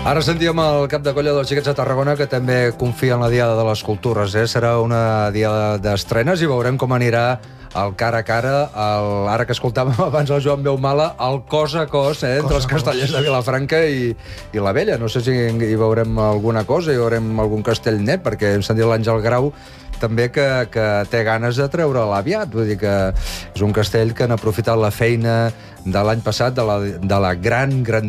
Ara sentíem el cap de colla dels Xiquets de Tarragona, que també confia en la Diada de les Cultures. Serà una diada d'estrenes i veurem com anirà el cara a cara, ara que escoltàvem abans el Joan Beumala, el cos a cos entre els castellers de Vilafranca i la Vella. No sé si hi veurem alguna cosa, hi veurem algun castell net, perquè hem sentit l'Àngel Grau també que té ganes de treure'l aviat. Vull dir que és un castell que han aprofitat la feina de l'any passat, de la gran